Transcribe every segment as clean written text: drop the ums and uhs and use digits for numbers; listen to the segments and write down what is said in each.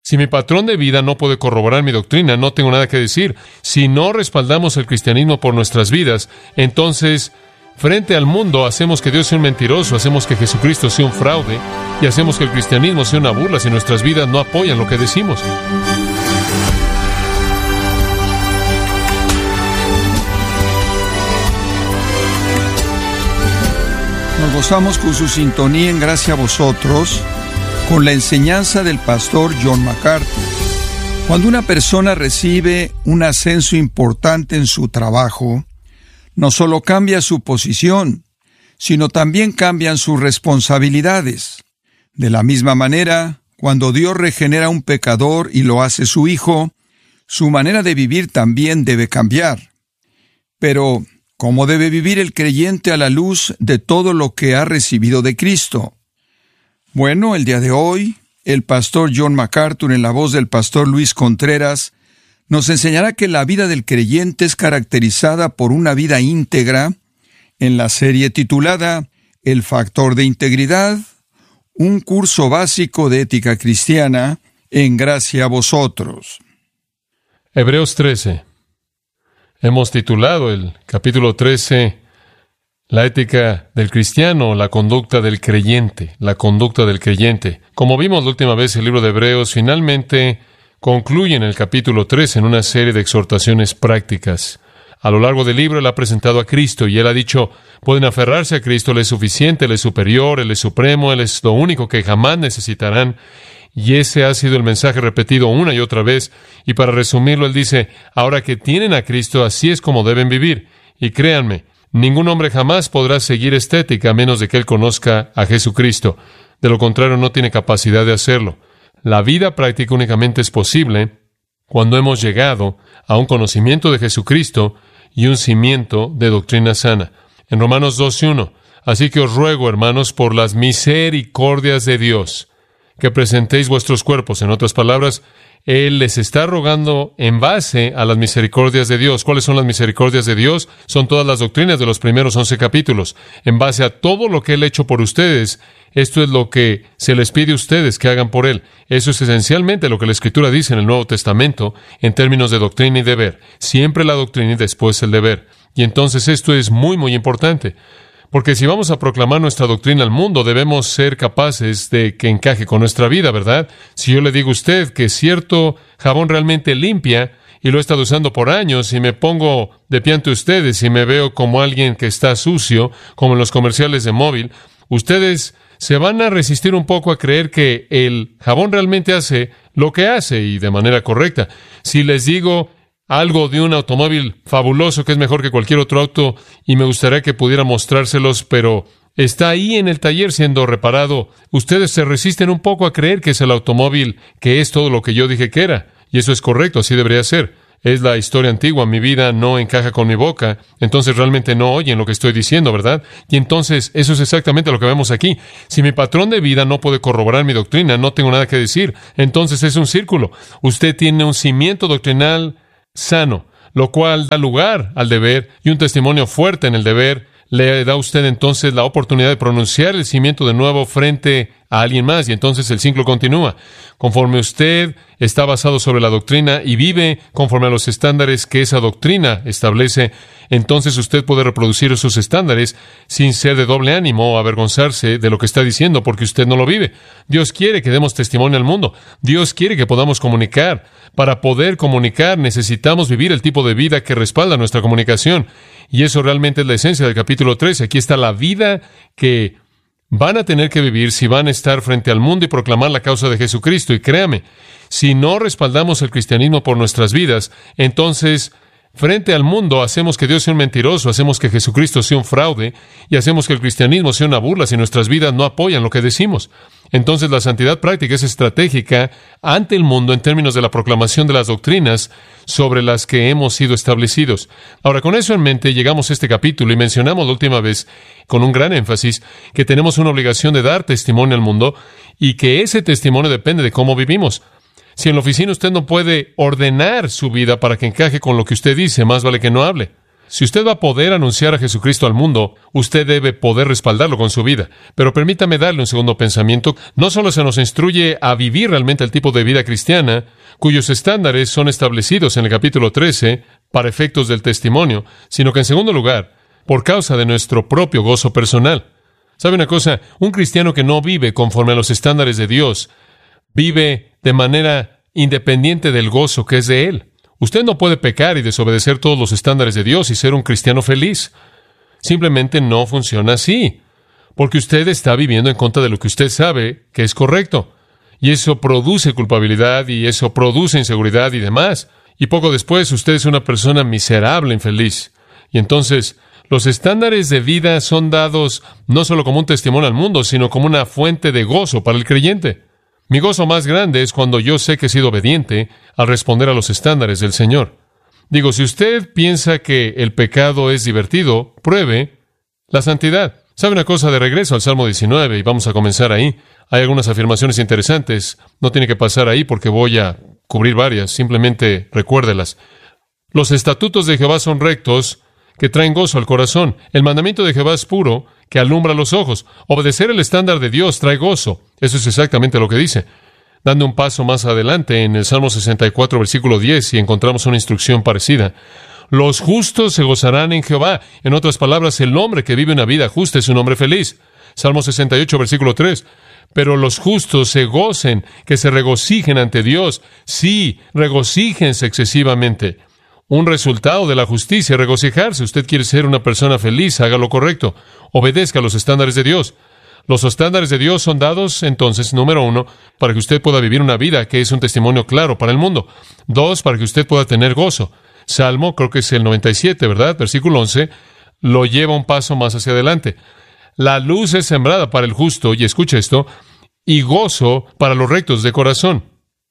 Si mi patrón de vida no puede corroborar mi doctrina, no tengo nada que decir. Si no respaldamos el cristianismo por nuestras vidas, entonces, frente al mundo, hacemos que Dios sea un mentiroso, hacemos que Jesucristo sea un fraude, y hacemos que el cristianismo sea una burla si nuestras vidas no apoyan lo que decimos. Nos gozamos con su sintonía en Gracia a Vosotros, con la enseñanza del pastor John MacArthur. Cuando una persona recibe un ascenso importante en su trabajo, no solo cambia su posición, sino también cambian sus responsabilidades. De la misma manera, cuando Dios regenera a un pecador y lo hace su hijo, su manera de vivir también debe cambiar. Pero, ¿cómo debe vivir el creyente a la luz de todo lo que ha recibido de Cristo? Bueno, el día de hoy, el pastor John MacArthur, en la voz del pastor Luis Contreras, nos enseñará que la vida del creyente es caracterizada por una vida íntegra, en la serie titulada El factor de integridad, un curso básico de ética cristiana, en Gracia a Vosotros. Hebreos 13. Hemos titulado el capítulo 13, la ética del cristiano, la conducta del creyente, la conducta del creyente. Como vimos la última vez, el libro de Hebreos finalmente concluye en el capítulo 13 en una serie de exhortaciones prácticas. A lo largo del libro, él ha presentado a Cristo y él ha dicho, pueden aferrarse a Cristo, Él es suficiente, Él es superior, Él es supremo, Él es lo único que jamás necesitarán. Y ese ha sido el mensaje repetido una y otra vez. Y para resumirlo, él dice, ahora que tienen a Cristo, así es como deben vivir. Y créanme, ningún hombre jamás podrá seguir esta ética a menos de que él conozca a Jesucristo. De lo contrario, no tiene capacidad de hacerlo. La vida práctica únicamente es posible cuando hemos llegado a un conocimiento de Jesucristo y un cimiento de doctrina sana. En Romanos 2:1, así que os ruego, hermanos, por las misericordias de Dios, que presentéis vuestros cuerpos. En otras palabras, Él les está rogando en base a las misericordias de Dios. ¿Cuáles son las misericordias de Dios? Son todas las doctrinas de los primeros 11 capítulos. En base a todo lo que Él ha hecho por ustedes, esto es lo que se les pide a ustedes que hagan por Él. Eso es esencialmente lo que la Escritura dice en el Nuevo Testamento en términos de doctrina y deber. Siempre la doctrina y después el deber. Y entonces esto es muy, muy importante. Porque si vamos a proclamar nuestra doctrina al mundo, debemos ser capaces de que encaje con nuestra vida, ¿verdad? Si yo le digo a usted que cierto jabón realmente limpia, y lo he estado usando por años, y me pongo de pie ante ustedes y me veo como alguien que está sucio, como en los comerciales de móvil, ustedes se van a resistir un poco a creer que el jabón realmente hace lo que hace, y de manera correcta. Si les digo algo de un automóvil fabuloso que es mejor que cualquier otro auto y me gustaría que pudiera mostrárselos, pero está ahí en el taller siendo reparado, ustedes se resisten un poco a creer que es el automóvil que es todo lo que yo dije que era. Y eso es correcto, así debería ser. Es la historia antigua, mi vida no encaja con mi boca, entonces realmente no oyen lo que estoy diciendo, ¿verdad? Y entonces eso es exactamente lo que vemos aquí. Si mi patrón de vida no puede corroborar mi doctrina, no tengo nada que decir. Entonces es un círculo. Usted tiene un cimiento doctrinal sano, lo cual da lugar al deber, y un testimonio fuerte en el deber le da a usted entonces la oportunidad de pronunciar el cimiento de nuevo frente a alguien más, y entonces el ciclo continúa. Conforme usted está basado sobre la doctrina y vive conforme a los estándares que esa doctrina establece, entonces usted puede reproducir esos estándares sin ser de doble ánimo o avergonzarse de lo que está diciendo porque usted no lo vive. Dios quiere que demos testimonio al mundo. Dios quiere que podamos comunicar. Para poder comunicar necesitamos vivir el tipo de vida que respalda nuestra comunicación. Y eso realmente es la esencia del capítulo 13. Aquí está la vida que van a tener que vivir si van a estar frente al mundo y proclamar la causa de Jesucristo. Y créame, si no respaldamos el cristianismo por nuestras vidas, entonces frente al mundo hacemos que Dios sea un mentiroso, hacemos que Jesucristo sea un fraude y hacemos que el cristianismo sea una burla si nuestras vidas no apoyan lo que decimos. Entonces la santidad práctica es estratégica ante el mundo en términos de la proclamación de las doctrinas sobre las que hemos sido establecidos. Ahora, con eso en mente, llegamos a este capítulo y mencionamos la última vez, con un gran énfasis, que tenemos una obligación de dar testimonio al mundo y que ese testimonio depende de cómo vivimos. Si en la oficina usted no puede ordenar su vida para que encaje con lo que usted dice, más vale que no hable. Si usted va a poder anunciar a Jesucristo al mundo, usted debe poder respaldarlo con su vida. Pero permítame darle un segundo pensamiento. No solo se nos instruye a vivir realmente el tipo de vida cristiana, cuyos estándares son establecidos en el capítulo 13 para efectos del testimonio, sino que en segundo lugar, por causa de nuestro propio gozo personal. ¿Sabe una cosa? Un cristiano que no vive conforme a los estándares de Dios, vive de manera independiente del gozo que es de Él. Usted no puede pecar y desobedecer todos los estándares de Dios y ser un cristiano feliz. Simplemente no funciona así, porque usted está viviendo en contra de lo que usted sabe que es correcto. Y eso produce culpabilidad, y eso produce inseguridad y demás. Y poco después usted es una persona miserable, infeliz. Y entonces, los estándares de vida son dados no solo como un testimonio al mundo, sino como una fuente de gozo para el creyente. Mi gozo más grande es cuando yo sé que he sido obediente al responder a los estándares del Señor. Digo, si usted piensa que el pecado es divertido, pruebe la santidad. ¿Sabe una cosa? De regreso al Salmo 19, y vamos a comenzar ahí. Hay algunas afirmaciones interesantes. No tiene que pasar ahí porque voy a cubrir varias. Simplemente recuérdelas. Los estatutos de Jehová son rectos, que traen gozo al corazón. El mandamiento de Jehová es puro, que alumbra los ojos. Obedecer el estándar de Dios trae gozo. Eso es exactamente lo que dice. Dando un paso más adelante, en el Salmo 64, versículo 10, y encontramos una instrucción parecida. Los justos se gozarán en Jehová. En otras palabras, el hombre que vive una vida justa es un hombre feliz. Salmo 68, versículo 3. Pero los justos se gocen, que se regocijen ante Dios. Sí, regocíjense excesivamente. Un resultado de la justicia, regocijarse. Usted quiere ser una persona feliz, haga lo correcto. Obedezca los estándares de Dios. Los estándares de Dios son dados, entonces, número 1, para que usted pueda vivir una vida que es un testimonio claro para el mundo. 2, para que usted pueda tener gozo. Salmo, creo que es el 97, ¿verdad? Versículo 11, lo lleva un paso más hacia adelante. La luz es sembrada para el justo, y escucha esto, y gozo para los rectos de corazón.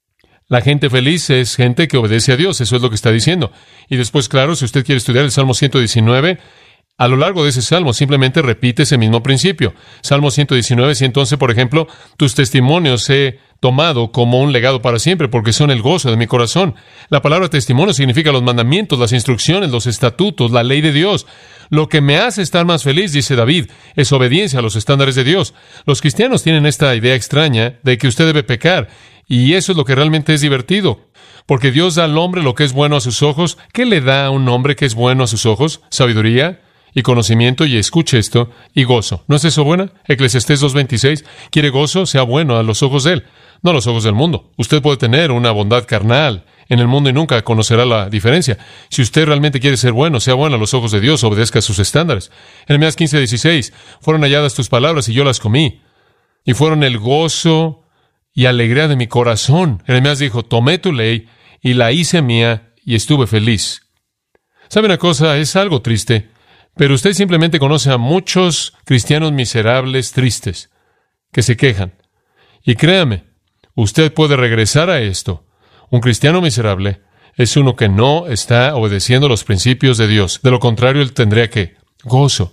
La gente feliz es gente que obedece a Dios, eso es lo que está diciendo. Y después, claro, si usted quiere estudiar el Salmo 119, a lo largo de ese Salmo simplemente repite ese mismo principio. Salmo 119, 111, por ejemplo, tus testimonios he tomado como un legado para siempre, porque son el gozo de mi corazón. La palabra testimonio significa los mandamientos, las instrucciones, los estatutos, la ley de Dios. Lo que me hace estar más feliz, dice David, es obediencia a los estándares de Dios. Los cristianos tienen esta idea extraña de que usted debe pecar, y eso es lo que realmente es divertido, porque Dios da al hombre lo que es bueno a sus ojos. ¿Qué le da a un hombre que es bueno a sus ojos? Sabiduría y conocimiento, y escuche esto, y gozo. ¿No es eso buena? Eclesiastés 2:26, quiere gozo, sea bueno a los ojos de él, no a los ojos del mundo. Usted puede tener una bondad carnal en el mundo y nunca conocerá la diferencia. Si usted realmente quiere ser bueno, sea bueno a los ojos de Dios, obedezca sus estándares. Jeremías 15:16, fueron halladas tus palabras y yo las comí, y fueron el gozo y alegría de mi corazón. Jeremías dijo, tomé tu ley y la hice mía y estuve feliz. ¿Sabe una cosa? Es algo triste, pero usted simplemente conoce a muchos cristianos miserables, tristes, que se quejan. Y créame, usted puede regresar a esto. Un cristiano miserable es uno que no está obedeciendo los principios de Dios. De lo contrario, él tendría que gozo.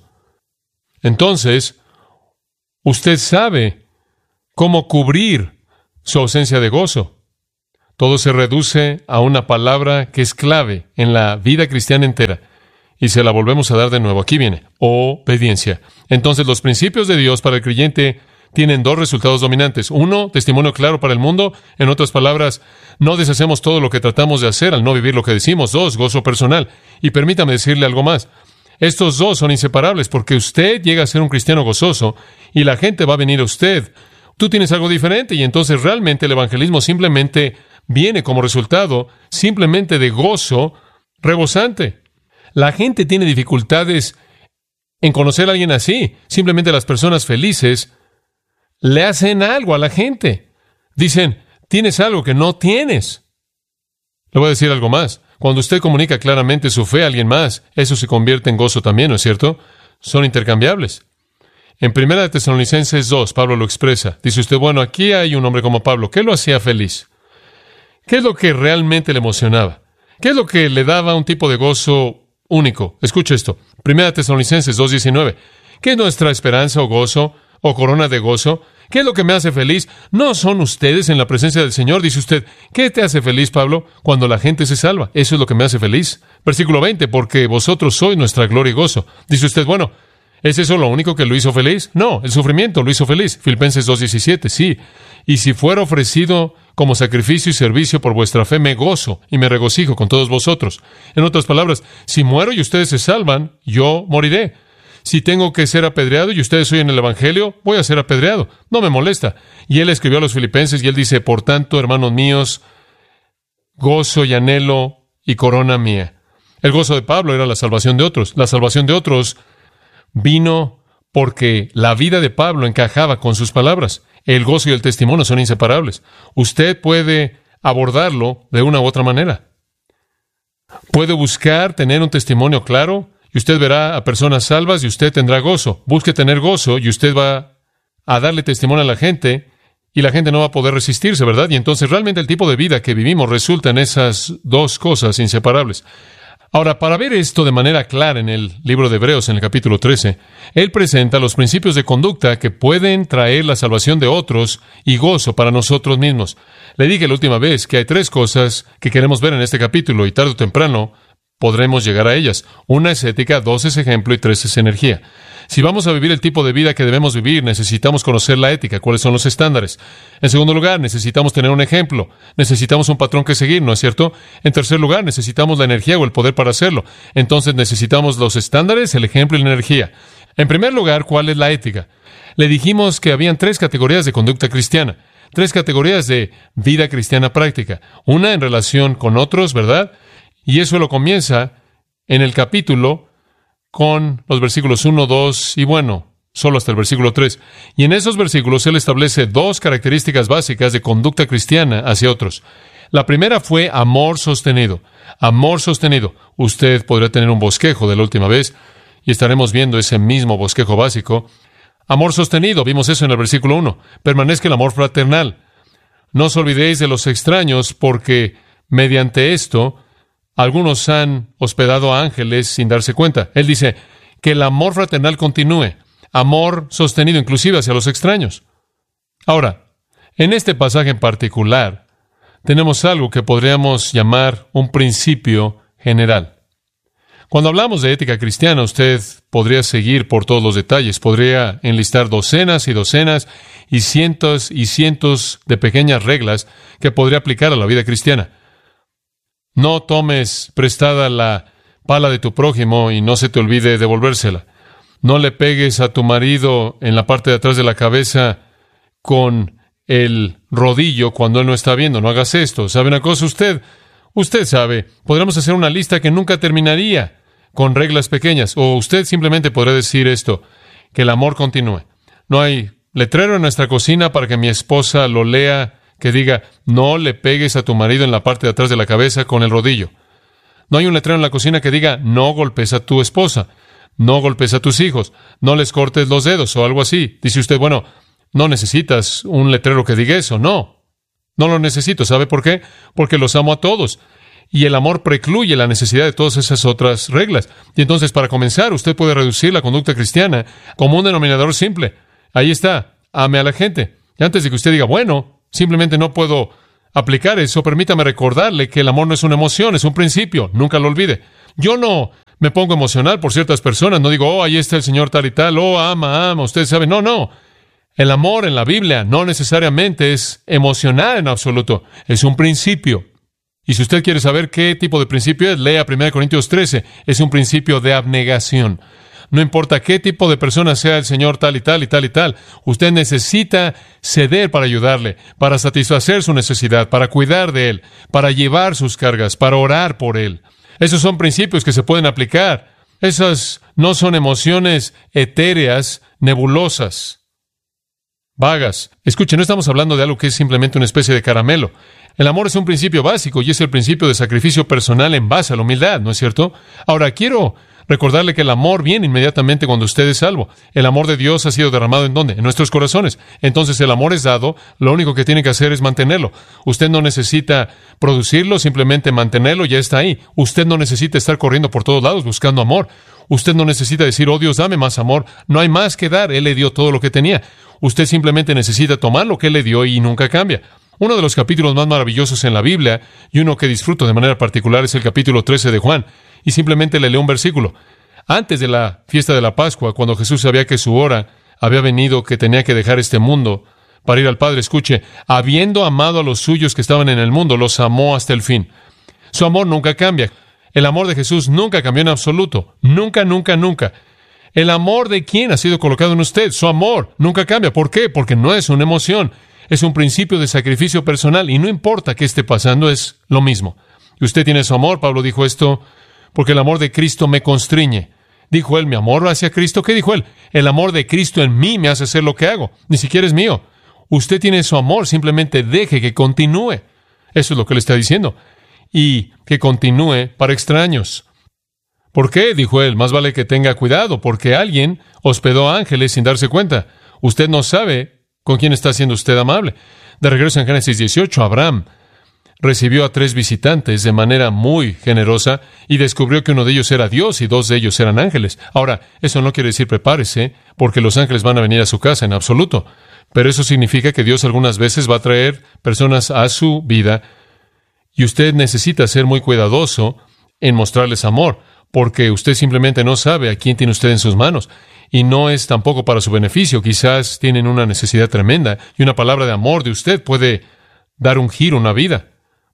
Entonces, usted sabe cómo cubrir su ausencia de gozo. Todo se reduce a una palabra que es clave en la vida cristiana entera. Y se la volvemos a dar de nuevo. Aquí viene, obediencia. Entonces, los principios de Dios para el creyente tienen dos resultados dominantes. Uno, testimonio claro para el mundo. En otras palabras, no deshacemos todo lo que tratamos de hacer al no vivir lo que decimos. 2, gozo personal. Y permítame decirle algo más. Estos dos son inseparables, porque usted llega a ser un cristiano gozoso y la gente va a venir a usted. Tú tienes algo diferente, y entonces realmente el evangelismo simplemente viene como resultado simplemente de gozo rebosante. La gente tiene dificultades en conocer a alguien así. Simplemente las personas felices le hacen algo a la gente. Dicen, tienes algo que no tienes. Le voy a decir algo más. Cuando usted comunica claramente su fe a alguien más, eso se convierte en gozo también, ¿no es cierto? Son intercambiables. En 1 Tesalonicenses 2, Pablo lo expresa. Dice usted, bueno, aquí hay un hombre como Pablo. ¿Qué lo hacía feliz? ¿Qué es lo que realmente le emocionaba? ¿Qué es lo que le daba un tipo de gozo único? Escucha esto. 1 Tesalonicenses 2:19. ¿Qué es nuestra esperanza o gozo o corona de gozo? ¿Qué es lo que me hace feliz? No son ustedes en la presencia del Señor, dice usted. ¿Qué te hace feliz, Pablo? Cuando la gente se salva. Eso es lo que me hace feliz. Versículo 20, porque vosotros sois nuestra gloria y gozo. Dice usted, bueno, ¿es eso lo único que lo hizo feliz? No, el sufrimiento lo hizo feliz. Filipenses 2:17, sí. Y si fuera ofrecido como sacrificio y servicio por vuestra fe, me gozo y me regocijo con todos vosotros. En otras palabras, si muero y ustedes se salvan, yo moriré. Si tengo que ser apedreado y ustedes oyen el Evangelio, voy a ser apedreado. No me molesta. Y él escribió a los filipenses y él dice, por tanto, hermanos míos, gozo y anhelo y corona mía. El gozo de Pablo era la salvación de otros. La salvación de otros vino porque la vida de Pablo encajaba con sus palabras. El gozo y el testimonio son inseparables. Usted puede abordarlo de una u otra manera. Puede buscar tener un testimonio claro y usted verá a personas salvas y usted tendrá gozo. Busque tener gozo y usted va a darle testimonio a la gente y la gente no va a poder resistirse, ¿verdad? Y entonces realmente el tipo de vida que vivimos resulta en esas dos cosas inseparables. Ahora, para ver esto de manera clara en el libro de Hebreos, en el capítulo 13, él presenta los principios de conducta que pueden traer la salvación de otros y gozo para nosotros mismos. Le dije la última vez que hay tres cosas que queremos ver en este capítulo y tarde o temprano podremos llegar a ellas. Una es ética, dos es ejemplo y tres es energía. Si vamos a vivir el tipo de vida que debemos vivir, necesitamos conocer la ética, cuáles son los estándares. En segundo lugar, necesitamos tener un ejemplo. Necesitamos un patrón que seguir, ¿no es cierto? En tercer lugar, necesitamos la energía o el poder para hacerlo. Entonces necesitamos los estándares, el ejemplo y la energía. En primer lugar, ¿cuál es la ética? Le dijimos que habían tres categorías de conducta cristiana, tres categorías de vida cristiana práctica. Una en relación con otros, ¿verdad? Y eso lo comienza en el capítulo con los versículos 1, 2 y bueno, solo hasta el versículo 3. Y en esos versículos él establece dos características básicas de conducta cristiana hacia otros. La primera fue amor sostenido. Amor sostenido. Usted podría tener un bosquejo de la última vez y estaremos viendo ese mismo bosquejo básico. Amor sostenido, vimos eso en el versículo 1. Permanezca el amor fraternal. No os olvidéis de los extraños porque mediante esto algunos han hospedado a ángeles sin darse cuenta. Él dice que el amor fraternal continúe, amor sostenido inclusive hacia los extraños. Ahora, en este pasaje en particular, tenemos algo que podríamos llamar un principio general. Cuando hablamos de ética cristiana, usted podría seguir por todos los detalles, podría enlistar docenas y docenas y cientos de pequeñas reglas que podría aplicar a la vida cristiana. No tomes prestada la pala de tu prójimo y no se te olvide devolvérsela. No le pegues a tu marido en la parte de atrás de la cabeza con el rodillo cuando él no está viendo. No hagas esto. ¿Sabe una cosa? Usted sabe. Podríamos hacer una lista que nunca terminaría con reglas pequeñas. O usted simplemente podría decir esto, que el amor continúe. No hay letrero en nuestra cocina para que mi esposa lo lea que diga, no le pegues a tu marido en la parte de atrás de la cabeza con el rodillo. No hay un letrero en la cocina que diga, no golpes a tu esposa, no golpes a tus hijos, no les cortes los dedos o algo así. Dice usted, bueno, no necesitas un letrero que diga eso. No lo necesito. ¿Sabe por qué? Porque los amo a todos. Y el amor precluye la necesidad de todas esas otras reglas. Y entonces, para comenzar, usted puede reducir la conducta cristiana como un denominador simple. Ahí está, ame a la gente. Y antes de que usted diga, bueno, simplemente no puedo aplicar eso, permítame recordarle que el amor no es una emoción, es un principio. Nunca lo olvide. Yo no me pongo emocional por ciertas personas. No digo, ahí está el Señor tal y tal. Ama. Usted sabe. No. El amor en la Biblia no necesariamente es emocional en absoluto. Es un principio. Y si usted quiere saber qué tipo de principio es, lea 1 Corintios 13. Es un principio de abnegación. No importa qué tipo de persona sea el Señor tal y tal y tal y tal. Usted necesita ceder para ayudarle, para satisfacer su necesidad, para cuidar de él, para llevar sus cargas, para orar por él. Esos son principios que se pueden aplicar. Esas no son emociones etéreas, nebulosas, vagas. Escuche, no estamos hablando de algo que es simplemente una especie de caramelo. El amor es un principio básico y es el principio de sacrificio personal en base a la humildad, ¿no es cierto? Ahora, quiero Recordarle que el amor viene inmediatamente cuando usted es salvo. El amor de Dios ha sido derramado ¿en dónde? En nuestros corazones. Entonces el amor es dado, lo único que tiene que hacer es mantenerlo. Usted no necesita producirlo, simplemente mantenerlo, ya está ahí. Usted no necesita estar corriendo por todos lados buscando amor. Usted no necesita decir, oh Dios, dame más amor. No hay más que dar, Él le dio todo lo que tenía. Usted simplemente necesita tomar lo que Él le dio y nunca cambia. Uno de los capítulos más maravillosos en la Biblia, y uno que disfruto de manera particular, es el capítulo 13 de Juan. Y simplemente le leo un versículo. Antes de la fiesta de la Pascua, cuando Jesús sabía que su hora había venido, que tenía que dejar este mundo para ir al Padre, escuche, habiendo amado a los suyos que estaban en el mundo, los amó hasta el fin. Su amor nunca cambia. El amor de Jesús nunca cambió en absoluto. Nunca, nunca, nunca. El amor de quién ha sido colocado en usted. Su amor nunca cambia. ¿Por qué? Porque no es una emoción. Es un principio de sacrificio personal y no importa qué esté pasando, es lo mismo. Y usted tiene su amor. Pablo dijo esto, porque el amor de Cristo me constriñe. Dijo él, ¿mi amor hacia Cristo? ¿Qué dijo él? El amor de Cristo en mí me hace hacer lo que hago. Ni siquiera es mío. Usted tiene su amor, simplemente deje que continúe. Eso es lo que le está diciendo. Y que continúe para extraños. ¿Por qué? Dijo él, más vale que tenga cuidado, porque alguien hospedó a ángeles sin darse cuenta. Usted no sabe con quién está siendo usted amable. De regreso en Génesis 18, Abraham recibió a 3 visitantes de manera muy generosa y descubrió que uno de ellos era Dios y 2 de ellos eran ángeles. Ahora, eso no quiere decir prepárese, porque los ángeles van a venir a su casa en absoluto. Pero eso significa que Dios algunas veces va a traer personas a su vida y usted necesita ser muy cuidadoso en mostrarles amor, porque usted simplemente no sabe a quién tiene usted en sus manos. Y no es tampoco para su beneficio. Quizás tienen una necesidad tremenda y una palabra de amor de usted puede dar un giro a una vida.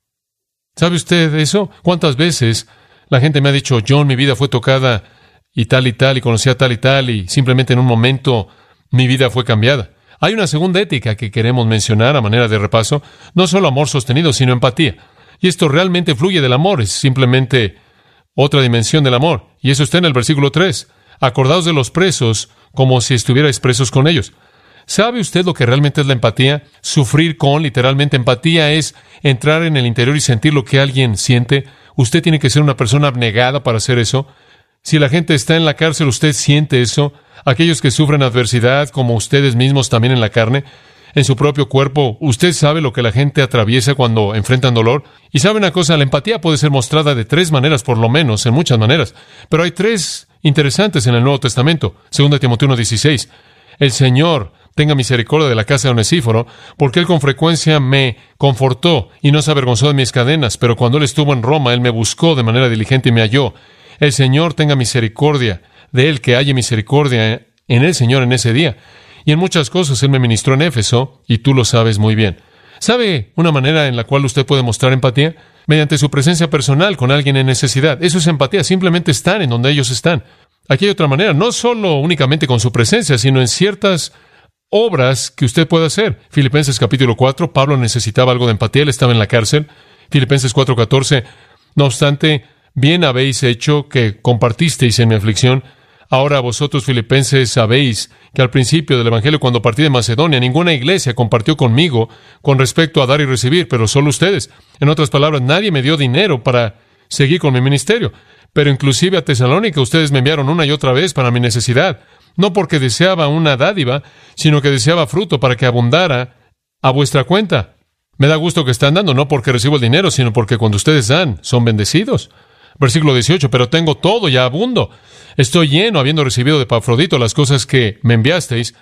¿Sabe usted eso? ¿Cuántas veces la gente me ha dicho, John, mi vida fue tocada y conocí a tal, y simplemente en un momento mi vida fue cambiada? Hay una segunda ética que queremos mencionar a manera de repaso. No solo amor sostenido, sino empatía. Y esto realmente fluye del amor. Es simplemente otra dimensión del amor. Y eso está en el versículo 3. Acordaos de los presos como si estuvierais presos con ellos. ¿Sabe usted lo que realmente es la empatía? Sufrir con, literalmente, empatía es entrar en el interior y sentir lo que alguien siente. Usted tiene que ser una persona abnegada para hacer eso. Si la gente está en la cárcel, usted siente eso. Aquellos que sufren adversidad, como ustedes mismos también en la carne, en su propio cuerpo, usted sabe lo que la gente atraviesa cuando enfrentan dolor. Y sabe una cosa, la empatía puede ser mostrada de 3 maneras, por lo menos, en muchas maneras. Pero hay 3 interesantes en el Nuevo Testamento. 2 Timoteo 1:16. El Señor tenga misericordia de la casa de Onesíforo, porque Él con frecuencia me confortó y no se avergonzó de mis cadenas, pero cuando Él estuvo en Roma, Él me buscó de manera diligente y me halló. El Señor tenga misericordia de Él, que haya misericordia en el Señor en ese día. Y en muchas cosas Él me ministró en Éfeso, y tú lo sabes muy bien. ¿Sabe una manera en la cual usted puede mostrar empatía? Mediante su presencia personal con alguien en necesidad. Eso es empatía, simplemente estar en donde ellos están. Aquí hay otra manera, no solo únicamente con su presencia, sino en ciertas obras que usted puede hacer. Filipenses capítulo 4, Pablo necesitaba algo de empatía, él estaba en la cárcel. Filipenses 4:14, no obstante, bien habéis hecho que compartisteis en mi aflicción. Ahora vosotros, filipenses, sabéis que al principio del Evangelio, cuando partí de Macedonia, ninguna iglesia compartió conmigo con respecto a dar y recibir, pero solo ustedes. En otras palabras, nadie me dio dinero para seguir con mi ministerio. Pero inclusive a Tesalónica ustedes me enviaron una y otra vez para mi necesidad. No porque deseaba una dádiva, sino que deseaba fruto para que abundara a vuestra cuenta. Me da gusto que están dando, no porque recibo el dinero, sino porque cuando ustedes dan, son bendecidos. Versículo 18, pero tengo todo, ya abundo. Estoy lleno, habiendo recibido de Epafrodito las cosas que me enviasteis.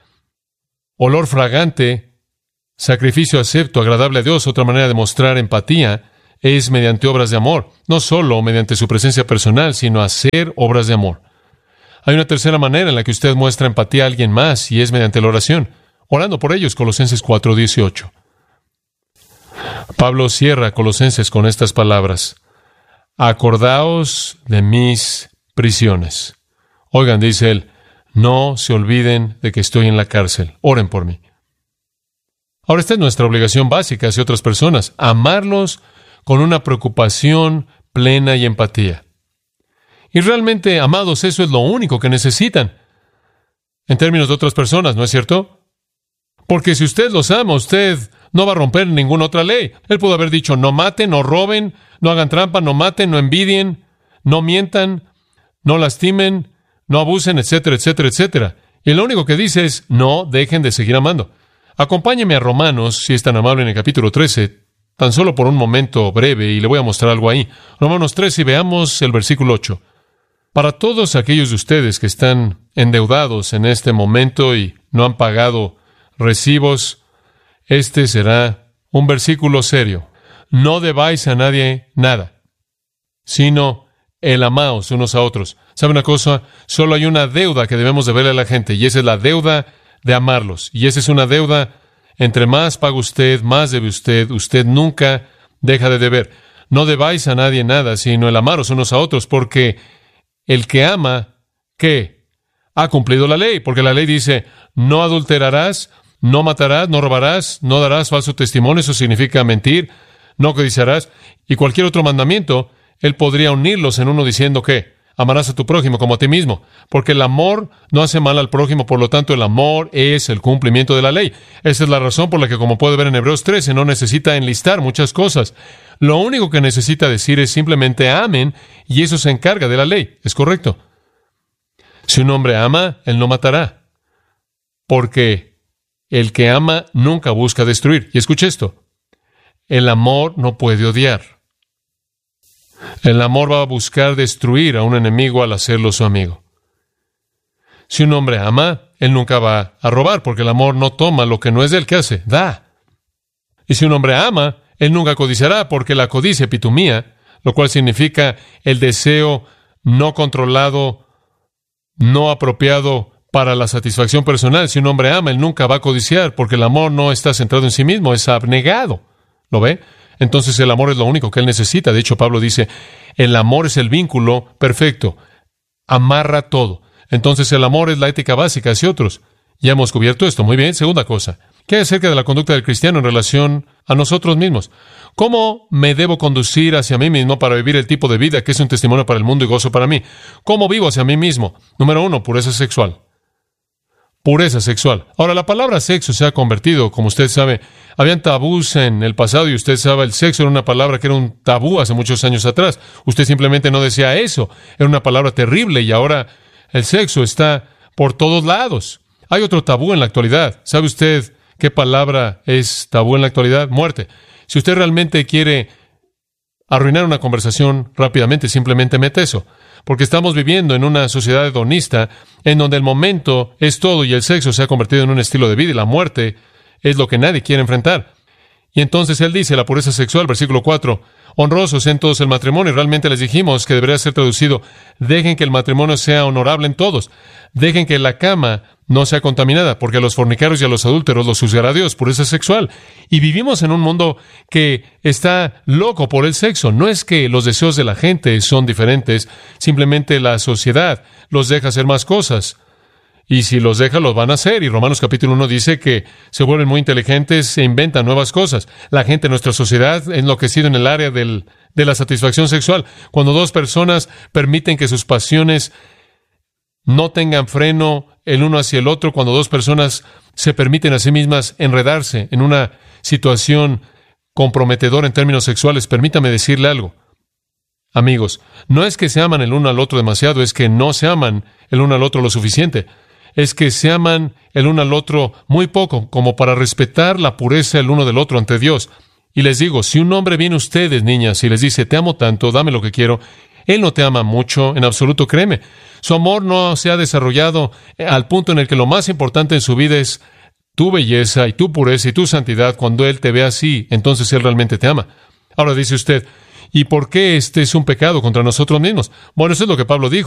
Olor fragante, sacrificio acepto, agradable a Dios. Otra manera de mostrar empatía es mediante obras de amor. No solo mediante su presencia personal, sino hacer obras de amor. Hay una tercera manera en la que usted muestra empatía a alguien más, y es mediante la oración. Orando por ellos, Colosenses 4:18. Pablo cierra Colosenses con estas palabras. Acordaos de mis prisiones. Oigan, dice él, no se olviden de que estoy en la cárcel. Oren por mí. Ahora, esta es nuestra obligación básica hacia otras personas. Amarlos con una preocupación plena y empatía. Y realmente, amados, eso es lo único que necesitan. En términos de otras personas, ¿no es cierto? Porque si usted los ama, usted no va a romper ninguna otra ley. Él pudo haber dicho, no maten, no roben, no hagan trampa, no maten, no envidien, no mientan, no lastimen, no abusen, etcétera, etcétera, etcétera. Y lo único que dice es, no dejen de seguir amando. Acompáñeme a Romanos, si es tan amable, en el capítulo 13, tan solo por un momento breve, y le voy a mostrar algo ahí. Romanos 13, y veamos el versículo 8. Para todos aquellos de ustedes que están endeudados en este momento y no han pagado recibos, este será un versículo serio. No debáis a nadie nada, sino el amaos unos a otros. ¿Sabe una cosa? Solo hay una deuda que debemos de verle a la gente, y esa es la deuda de amarlos. Y esa es una deuda, entre más paga usted, más debe usted. Usted nunca deja de deber. No debáis a nadie nada, sino el amaros unos a otros, porque el que ama, ¿qué? Ha cumplido la ley, porque la ley dice, no adulterarás, no matarás, no robarás, no darás falso testimonio, eso significa mentir, no codiciarás, y cualquier otro mandamiento, él podría unirlos en uno diciendo que amarás a tu prójimo como a ti mismo, porque el amor no hace mal al prójimo, por lo tanto el amor es el cumplimiento de la ley. Esa es la razón por la que, como puede ver en Hebreos 13, no necesita enlistar muchas cosas. Lo único que necesita decir es simplemente amen, y eso se encarga de la ley. ¿Es correcto? Si un hombre ama, él no matará, porque el que ama nunca busca destruir. Y escuche esto, el amor no puede odiar. El amor va a buscar destruir a un enemigo al hacerlo su amigo. Si un hombre ama, él nunca va a robar, porque el amor no toma lo que no es de él. ¿Qué hace? Da. Y si un hombre ama, él nunca codiciará, porque la codicia epitomía, lo cual significa el deseo no controlado, no apropiado para la satisfacción personal. Si un hombre ama, él nunca va a codiciar, porque el amor no está centrado en sí mismo, es abnegado. ¿Lo ve? Entonces el amor es lo único que él necesita. De hecho, Pablo dice, el amor es el vínculo perfecto. Amarra todo. Entonces el amor es la ética básica hacia otros. Ya hemos cubierto esto. Muy bien. Segunda cosa. ¿Qué hay acerca de la conducta del cristiano en relación a nosotros mismos? ¿Cómo me debo conducir hacia mí mismo para vivir el tipo de vida que es un testimonio para el mundo y gozo para mí? ¿Cómo vivo hacia mí mismo? Número 1, pureza sexual. Pureza sexual. Ahora, la palabra sexo se ha convertido, como usted sabe, habían tabús en el pasado y usted sabe, el sexo era una palabra que era un tabú hace muchos años atrás. Usted simplemente no decía eso. Era una palabra terrible y ahora el sexo está por todos lados. Hay otro tabú en la actualidad. ¿Sabe usted qué palabra es tabú en la actualidad? Muerte. Si usted realmente quiere arruinar una conversación rápidamente, simplemente mete eso. Porque estamos viviendo en una sociedad hedonista en donde el momento es todo y el sexo se ha convertido en un estilo de vida y la muerte es lo que nadie quiere enfrentar. Y entonces él dice, la pureza sexual, versículo 4, honrosos en todos el matrimonio. Realmente les dijimos que debería ser traducido, dejen que el matrimonio sea honorable en todos. Dejen que la cama no sea contaminada, porque a los fornicarios y a los adúlteros los juzgará Dios, pureza sexual. Y vivimos en un mundo que está loco por el sexo. No es que los deseos de la gente son diferentes, simplemente la sociedad los deja hacer más cosas. Y si los deja, los van a hacer. Y Romanos capítulo 1 dice que se vuelven muy inteligentes e inventan nuevas cosas. La gente en nuestra sociedad ha enloquecido en el área de la satisfacción sexual. Cuando dos personas permiten que sus pasiones no tengan freno el uno hacia el otro, cuando dos personas se permiten a sí mismas enredarse en una situación comprometedora en términos sexuales, permítame decirle algo. Amigos, no es que se aman el uno al otro demasiado, es que no se aman el uno al otro lo suficiente. Es que se aman el uno al otro muy poco, como para respetar la pureza el uno del otro ante Dios. Y les digo, si un hombre viene a ustedes, niñas, y les dice, te amo tanto, dame lo que quiero, él no te ama mucho, en absoluto, créeme. Su amor no se ha desarrollado al punto en el que lo más importante en su vida es tu belleza y tu pureza y tu santidad. Cuando él te ve así, entonces él realmente te ama. Ahora dice usted, ¿y por qué este es un pecado contra nosotros mismos? Bueno, eso es lo que Pablo dijo.